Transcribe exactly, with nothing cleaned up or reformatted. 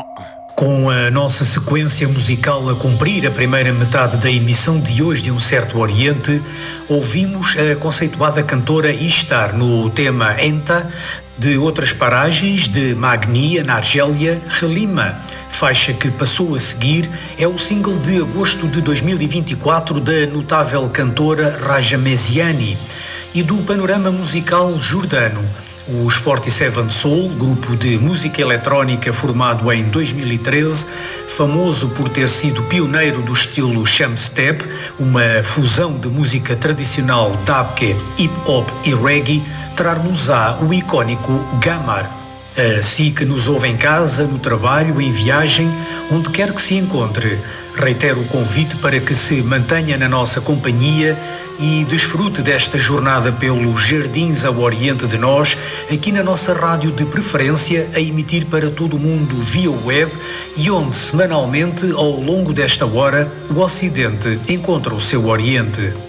Com a nossa sequência musical a cumprir a primeira metade da emissão de hoje de Um Certo Oriente, ouvimos a conceituada cantora Ishtar no tema Enta, de Outras Paragens, de Magnia, na Argélia, Relima. Faixa que passou a seguir é o single de agosto de dois mil e vinte e quatro da notável cantora Raja Meziani. E do panorama musical jordano, os quarenta e sete Soul, grupo de música eletrónica formado em dois mil e treze, famoso por ter sido pioneiro do estilo Shamstep, uma fusão de música tradicional dabke, hip-hop e reggae, trar-nos-á o icónico Gamar. Assim que nos ouve em casa, no trabalho, em viagem, onde quer que se encontre, reitero o convite para que se mantenha na nossa companhia e desfrute desta jornada pelos jardins ao oriente de nós, aqui na nossa rádio de preferência, a emitir para todo o mundo via web e onde, semanalmente, ao longo desta hora, o Ocidente encontra o seu Oriente.